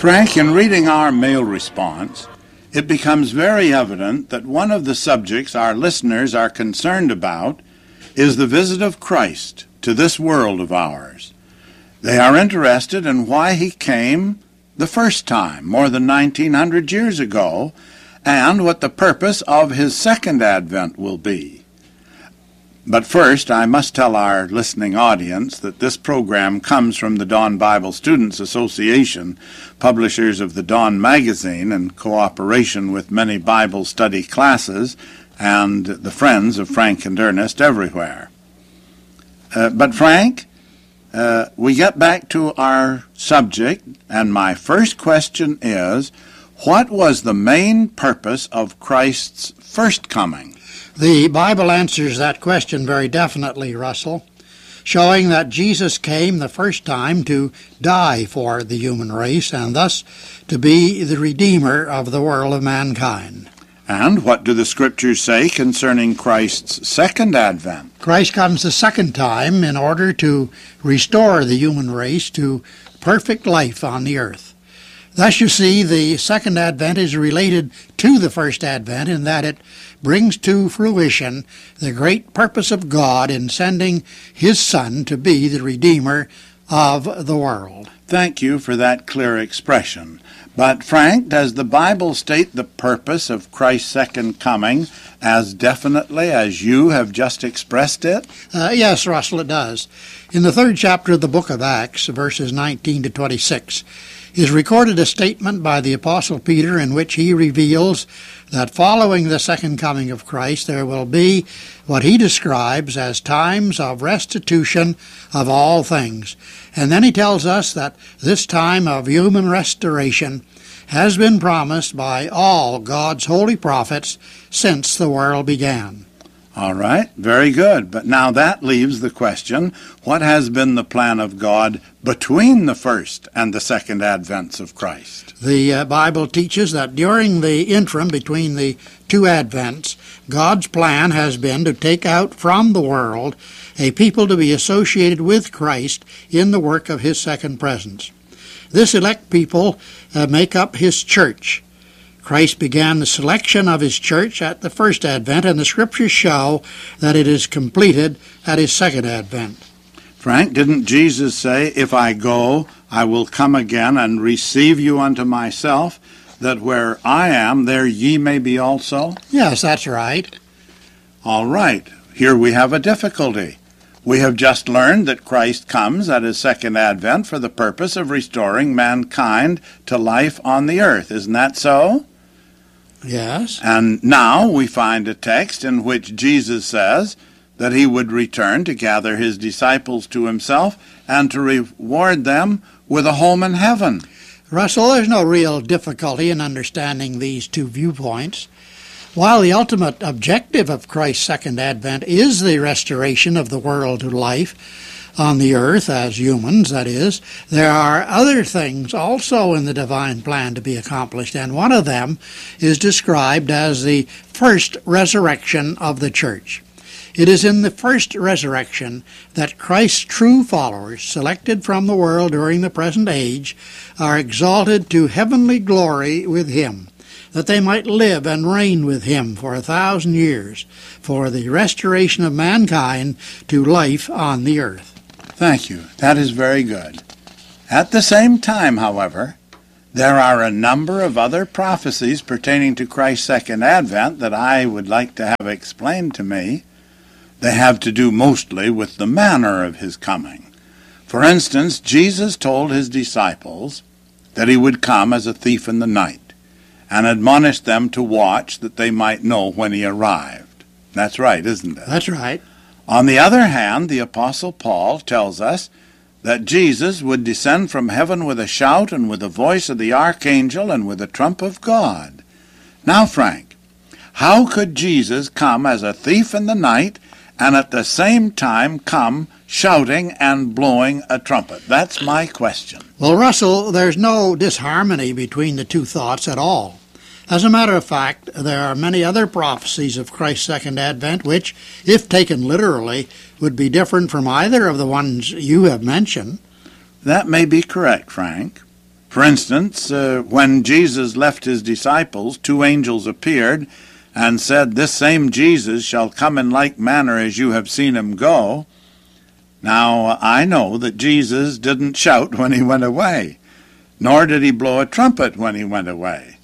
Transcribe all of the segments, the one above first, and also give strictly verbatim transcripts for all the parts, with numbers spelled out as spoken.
Frank, in reading our mail response, it becomes very evident that one of the subjects our listeners are concerned about is the visit of Christ to this world of ours. They are interested in why he came the first time, more than nineteen hundred years ago, and what the purpose of his second advent will be. But first, I must tell our listening audience that this program comes from the Dawn Bible Students Association, publishers of the Dawn magazine, in cooperation with many Bible study classes and the friends of Frank and Ernest everywhere. Uh, but Frank, uh, we get back to our subject, and my first question is, what was the main purpose of Christ's first coming? The Bible answers that question very definitely, Russell, showing that Jesus came the first time to die for the human race and thus to be the Redeemer of the world of mankind. And what do the Scriptures say concerning Christ's second advent? Christ comes the second time in order to restore the human race to perfect life on the earth. Thus, you see, the second advent is related to the first advent in that it brings to fruition the great purpose of God in sending his Son to be the Redeemer of the world. Thank you for that clear expression. But, Frank, does the Bible state the purpose of Christ's second coming as definitely as you have just expressed it? Uh, yes, Russell, it does. In the third chapter of the book of Acts, verses nineteen to twenty-six, is recorded a statement by the Apostle Peter in which he reveals that following the second coming of Christ there will be what he describes as times of restitution of all things. And then he tells us that this time of human restoration has been promised by all God's holy prophets since the world began. All right, very good. But now that leaves the question, what has been the plan of God between the first and the second advents of Christ? The uh, Bible teaches that during the interim between the two advents, God's plan has been to take out from the world a people to be associated with Christ in the work of his second presence. This elect people uh, make up his church. Christ began the selection of his church at the first advent, and the Scriptures show that it is completed at his second advent. Frank, didn't Jesus say, if I go, I will come again and receive you unto myself, that where I am, there ye may be also? Yes, that's right. All right. Here we have a difficulty. We have just learned that Christ comes at his second advent for the purpose of restoring mankind to life on the earth. Isn't that so? Yes. And now we find a text in which Jesus says that he would return to gather his disciples to himself and to reward them with a home in heaven. Russell, there's no real difficulty in understanding these two viewpoints. While the ultimate objective of Christ's second advent is the restoration of the world to life on the earth as humans, that is, there are other things also in the divine plan to be accomplished, and one of them is described as the first resurrection of the church. It is in the first resurrection that Christ's true followers, selected from the world during the present age, are exalted to heavenly glory with him, that they might live and reign with him for a thousand years for the restoration of mankind to life on the earth. Thank you. That is very good. At the same time, however, there are a number of other prophecies pertaining to Christ's second advent that I would like to have explained to me. They have to do mostly with the manner of his coming. For instance, Jesus told his disciples that he would come as a thief in the night, and admonished them to watch that they might know when he arrived. That's right, isn't it? That's right. On the other hand, the Apostle Paul tells us that Jesus would descend from heaven with a shout and with the voice of the archangel and with the trump of God. Now, Frank, how could Jesus come as a thief in the night and at the same time come shouting and blowing a trumpet? That's my question. Well, Russell, there's no disharmony between the two thoughts at all. As a matter of fact, there are many other prophecies of Christ's second advent which, if taken literally, would be different from either of the ones you have mentioned. That may be correct, Frank. For instance, uh, when Jesus left his disciples, two angels appeared and said, "This same Jesus shall come in like manner as you have seen him go." Now, I know that Jesus didn't shout when he went away, nor did he blow a trumpet when he went away.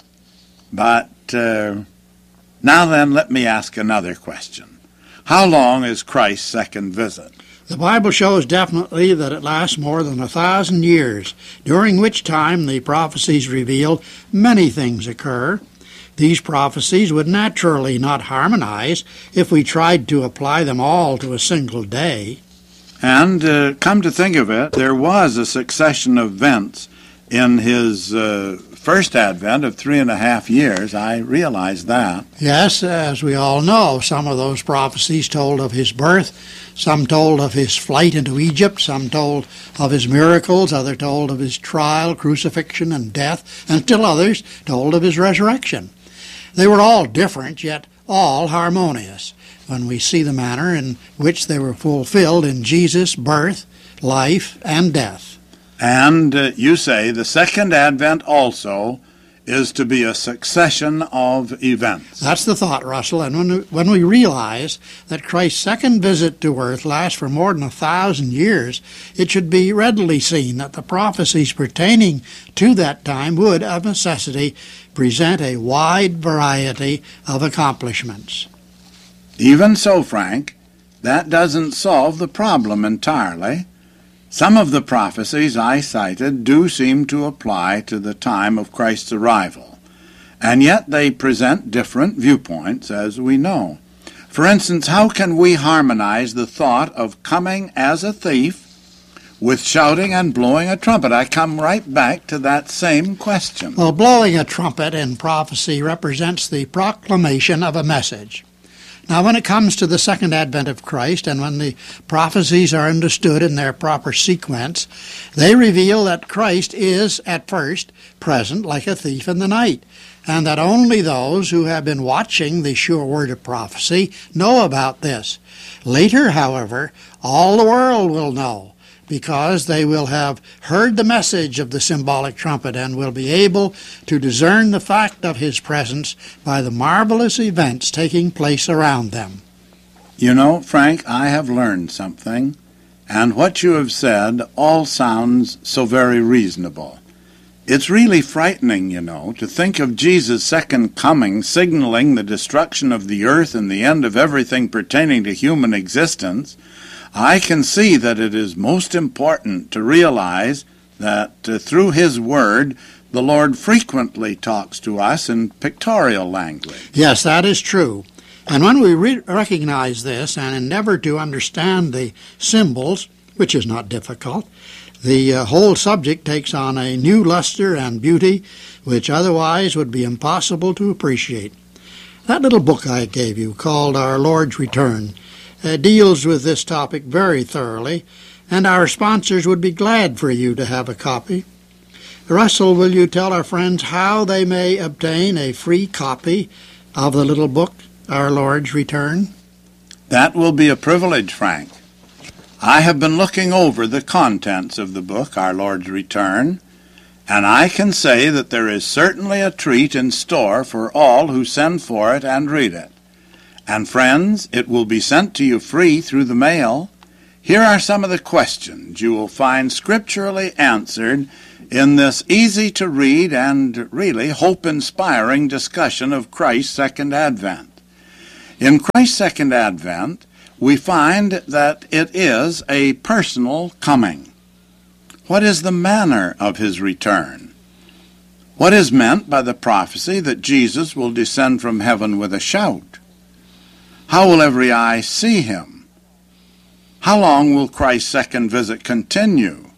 But uh, now then, let me ask another question. How long is Christ's second visit? The Bible shows definitely that it lasts more than a thousand years, during which time the prophecies reveal many things occur. These prophecies would naturally not harmonize if we tried to apply them all to a single day. And uh, come to think of it, there was a succession of events in his uh, first advent of three and a half years. I realize that. Yes, as we all know, some of those prophecies told of his birth, some told of his flight into Egypt, some told of his miracles, others told of his trial, crucifixion, and death, and still others told of his resurrection. They were all different, yet all harmonious, when we see the manner in which they were fulfilled in Jesus' birth, life, and death. And uh, you say the second advent also is to be a succession of events. That's the thought, Russell, and when we, when we realize that Christ's second visit to earth lasts for more than a thousand years, it should be readily seen that the prophecies pertaining to that time would, of necessity, present a wide variety of accomplishments. Even so, Frank, that doesn't solve the problem entirely. Some of the prophecies I cited do seem to apply to the time of Christ's arrival, and yet they present different viewpoints, as we know. For instance, how can we harmonize the thought of coming as a thief with shouting and blowing a trumpet? I come right back to that same question. Well, blowing a trumpet in prophecy represents the proclamation of a message. Now, when it comes to the second advent of Christ, and when the prophecies are understood in their proper sequence, they reveal that Christ is, at first, present like a thief in the night, and that only those who have been watching the sure word of prophecy know about this. Later, however, all the world will know, because they will have heard the message of the symbolic trumpet and will be able to discern the fact of his presence by the marvelous events taking place around them. You know, Frank, I have learned something, and what you have said all sounds so very reasonable. It's really frightening, you know, to think of Jesus' second coming signaling the destruction of the earth and the end of everything pertaining to human existence. I can see that it is most important to realize that uh, through his word, the Lord frequently talks to us in pictorial language. Yes, that is true. And when we re- recognize this and endeavor to understand the symbols, which is not difficult, the uh, whole subject takes on a new luster and beauty which otherwise would be impossible to appreciate. That little book I gave you, called Our Lord's Return, Uh, deals with this topic very thoroughly, and our sponsors would be glad for you to have a copy. Russell, will you tell our friends how they may obtain a free copy of the little book, Our Lord's Return? That will be a privilege, Frank. I have been looking over the contents of the book, Our Lord's Return, and I can say that there is certainly a treat in store for all who send for it and read it. And friends, it will be sent to you free through the mail. Here are some of the questions you will find scripturally answered in this easy-to-read and really hope-inspiring discussion of Christ's second advent. In Christ's second advent, we find that it is a personal coming. What is the manner of his return? What is meant by the prophecy that Jesus will descend from heaven with a shout? How will every eye see him? How long will Christ's second visit continue?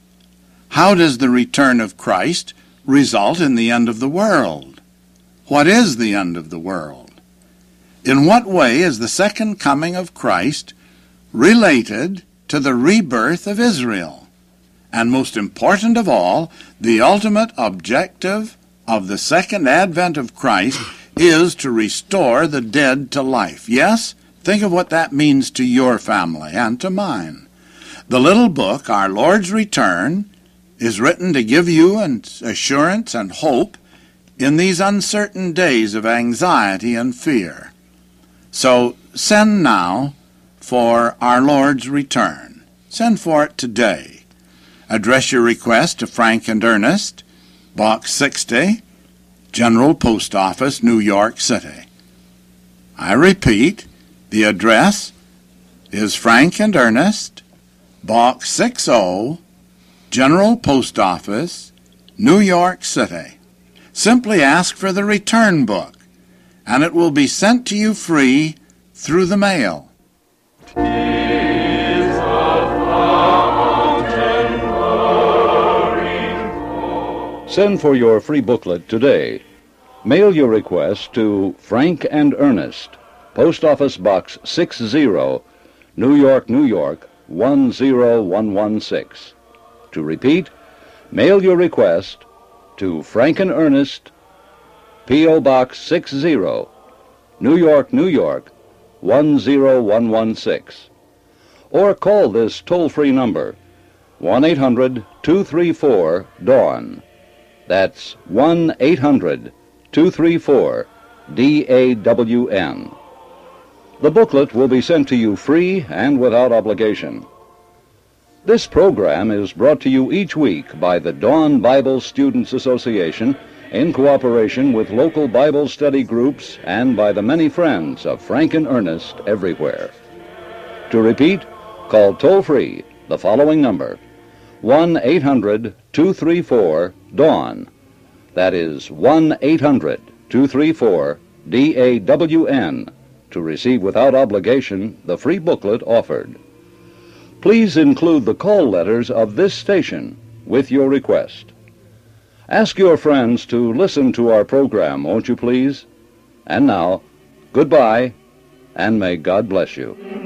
How does the return of Christ result in the end of the world? What is the end of the world? In what way is the second coming of Christ related to the rebirth of Israel? And most important of all, the ultimate objective of the second advent of Christ is to restore the dead to life. Yes, think of what that means to your family and to mine. The little book, Our Lord's Return, is written to give you an assurance and hope in these uncertain days of anxiety and fear. So send now for our Lord's return. Send for it today. Address your request to Frank and Ernest, Box sixty, General Post Office, New York City. I repeat, the address is Frank and Ernest, Box sixty, General Post Office, New York City. Simply ask for the return book, and it will be sent to you free through the mail. Send for your free booklet today. Mail your request to Frank and Ernest, Post Office Box sixty, New York, New York, one zero one one six. To repeat, mail your request to Frank and Ernest, P O Box sixty, New York, New York, one zero one one six. Or call this toll-free number, one eight hundred two three four DAWN. That's one eight hundred two three four D A W N. The booklet will be sent to you free and without obligation. This program is brought to you each week by the Dawn Bible Students Association in cooperation with local Bible study groups and by the many friends of Frank and Ernest everywhere. To repeat, call toll-free the following number, one eight hundred two three four DAWN. That is one eight hundred two three four D A W N to receive without obligation the free booklet offered. Please include the call letters of this station with your request. Ask your friends to listen to our program, won't you please? And now, goodbye, and may God bless you.